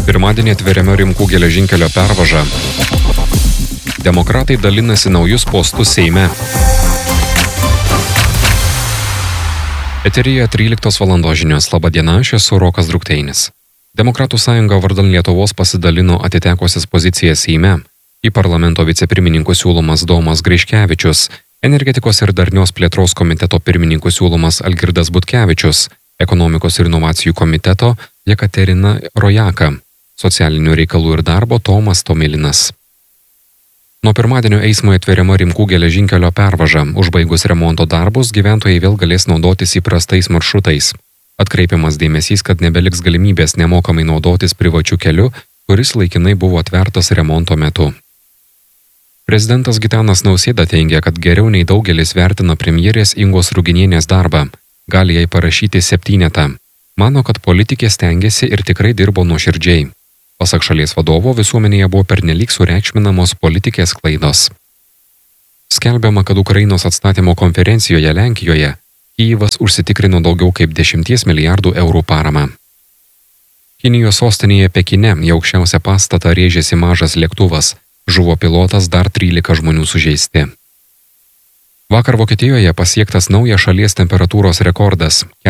Pirmadienį atveriama Rimkų geležinkelio pervaža. Demokratai dalinasi naujus postus Seime. Eteryje 13 valandos žinios. Labą dieną, aš esu Rokas Drukteinis. Demokratų sąjunga vardan Lietuvos pasidalino atitekusias pozicijas Seime. Į parlamento vicepirmininkų siūlomas Domas Griškevičius, energetikos ir darnios plėtros komiteto pirmininkų siūlomas Algirdas Butkevičius, ekonomikos ir inovacijų komiteto Jekaterina Rojaka, socialinių reikalų ir darbo Tomas Tomilinas. Nuo pirmadienio eismui atveriama Rimkų geležinkelio pervaža. Užbaigus remonto darbus, gyventojai vėl galės naudotis įprastais maršrutais. Atkreipiamas dėmesys, kad nebeliks galimybės nemokamai naudotis privačiu keliu, kuris laikinai buvo atvertas remonto metu. Prezidentas Gitanas Nausėda teigia, kad geriau nei daugelis vertina premjerės Ingos Ruginienės darbą. Gali jai parašyti 7. Mano, kad politikė stengiasi ir tikrai dirbo nuoširdžiai. Pasak šalies vadovo, visuomenėje buvo pernelyg sureikšminamos politikės klaidos. Skelbiama, kad Ukrainos atstatymo konferencijoje Lenkijoje Kyjivas užsitikrino daugiau kaip 10 milijardų eurų paramą. Kinijos sostinėje Pekine į aukščiausią pastatą rėžėsi mažas lėktuvas, žuvo pilotas, dar 13 žmonių sužeisti. Vakar Vokietijoje pasiektas naujas šalies temperatūros rekordas –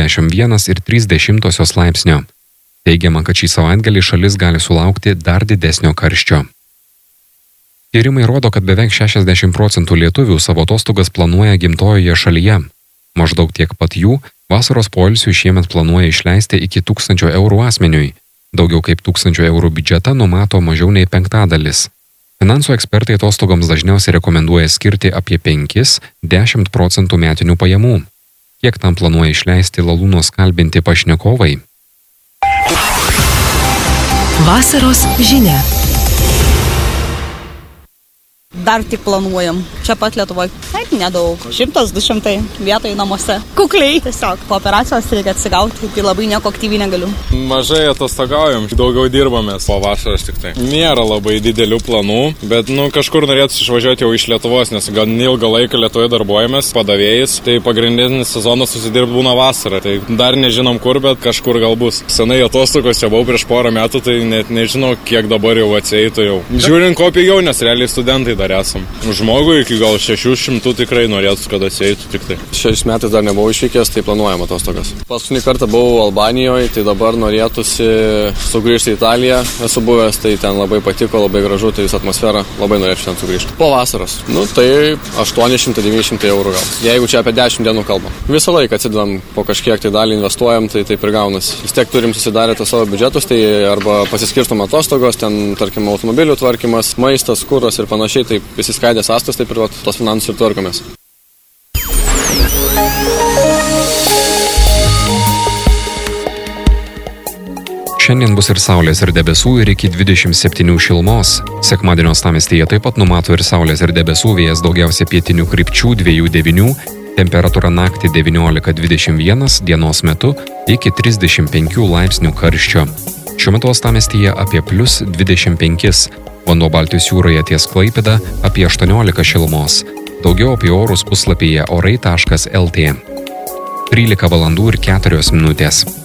41,3 laipsnio. Teigiama, kad šį savaitgalį šalis gali sulaukti dar didesnio karščio. Tyrimai rodo, kad beveik 60% lietuvių savo atostogas planuoja gimtojoje šalyje. Maždaug tiek pat jų vasaros poilsiui šiemet planuoja išleisti iki 1000 eurų asmeniui. Daugiau kaip 1000 eurų biudžetą numato mažiau nei 5%. Finansų ekspertai atostogoms dažniausiai rekomenduoja skirti apie 5–10% metinių pajamų. Kiek tam planuoja išleisti Lalūnos kalbinti pašnekovai? Vasaros žinia. Dar tik planuojam. Čia pat Lietuvoje. Taip, nedaug. 100–200 vietoj namuose. Kukliai. Tiesiog po operacijos reikia atsigauti, tai labai nieko aktyviai negaliu. Mažai atostogaujam, daugiau dirbamės po vasaros tik tai. Nėra labai didelių planų, bet kažkur norėtų išvažiuoti jau iš Lietuvos, nes gan ilgą laiką Lietuvoje darbuojamės padavėjais, tai pagrindinis sezonas susidirbt būna vasarą. Tai dar nežinom kur, bet kažkur gal bus. Senai atostogos čia buvau prieš porą metų, tai net nežinau, kiek dabar jau atsieitų jau. Žiūrint ko pigiau, nes realiai studentai dar esam. Žmogui iki gal 600 tikrai norėtų, kad atsieitų tik tai. Šiais metais dar nebuvau išvykęs, tai planuojam atostogas. Paskutinį kartą buvau Albanijoje, tai dabar norėtųsi sugrįžti į Italiją. Esu buvęs, tai ten labai patiko, labai gražu, tai visą atmosferą, labai norėčiau ten sugrįžti. Po vasaros. Tai 800–900 eurų gal. Jeigu čia apie 10 dienų kalbam. Visą laiką atsidedam po kažkiek tai dalį investuojam, tai taip ir gaunas. Vis tiek turim susidarę tą savo biudžetus, tai arba pasiskirstom atostogos, ten tarkim automobilių tvarkymas, maistas, kuras ir panašiai, tai įsiskaidė sąstas, taip ir tos finansus ir tvarkomės. Šiandien bus ir saulės ir debesų ir iki 27 šilumos. Sekmadienio uostamiestyje taip pat numato ir saulės ir debesų, vėjas daugiausia pietinių krypčių 2–9, temperatūra naktį 19–21, dienos metu iki 35 laipsnių karščio. Šiuo metu uostamiestyje apie +25, vanduo Baltijos jūroje ties Klaipėda apie 18 šilumos. Daugiau apie orus puslapyje orai.lt. 13 valandų ir 4 minutės.